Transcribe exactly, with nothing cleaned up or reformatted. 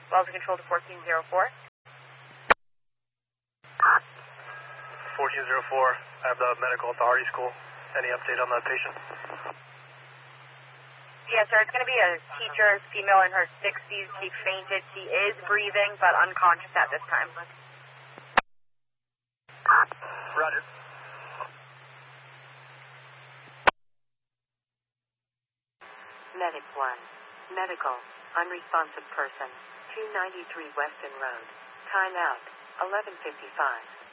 Wells Control to fourteen oh four. fourteen oh four, I have the medical at the Hardy School. Any update on the patient? Yes, sir. It's going to be a teacher, female in her sixties. She fainted. She is breathing, but unconscious at this time. Roger. Medic one. Medical. Unresponsive person. two ninety-three Weston Road. Time out. eleven fifty-five.